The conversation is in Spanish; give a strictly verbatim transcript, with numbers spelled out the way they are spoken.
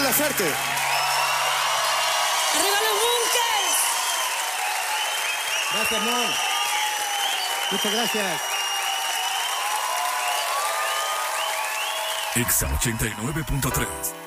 Laferte. ¡Arriba los Bunkers! Gracias, amor. Muchas gracias. Exa ochenta y nueve punto tres.